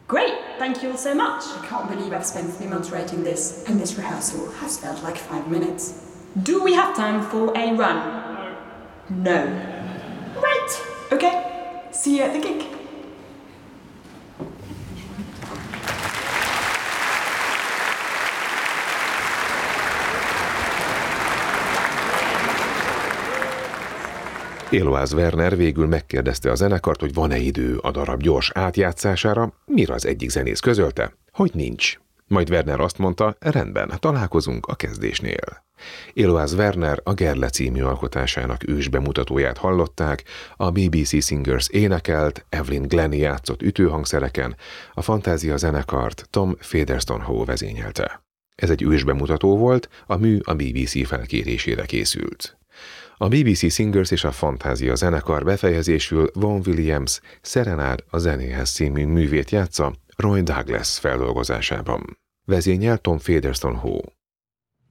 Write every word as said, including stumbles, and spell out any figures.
Great, thank you all so much. I can't believe I've spent three months writing this, and this rehearsal has felt like five minutes. Do we have time for a run? No. Right, okay. See you at the gig. Eloise Werner végül megkérdezte a zenekart, hogy van-e idő a darab gyors átjátszására, mire az egyik zenész közölte, hogy nincs. Majd Werner azt mondta, rendben, találkozunk a kezdésnél. Eloise Werner a Gerle című alkotásának ős bemutatóját hallották, a bé bé cé Singers énekelt, Evelyn Glennie játszott ütőhangszereken, a Fantázia zenekart Tom Featherstone vezényelte. Ez egy ős bemutató volt, a mű a bé bé cé felkérésére készült. A bé bé cé Singers és a Fantázia zenekar befejezésül Vaughan Williams Serenade a zenéhez című művét játsza Roy Douglas feldolgozásában. Vezényel Tom Featherstone.